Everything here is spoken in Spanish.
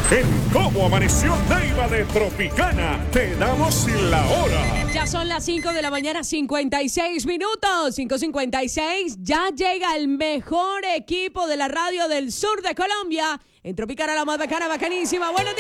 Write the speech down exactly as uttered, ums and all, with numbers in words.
En Cómo Amaneció Neiva de Tropicana, te damos la hora. Ya son las cinco de la mañana, cincuenta y seis minutos. cinco cincuenta y seis. Ya llega el mejor equipo de la radio del sur de Colombia. En Tropicana, la más bacana, bacanísima. Buenos días.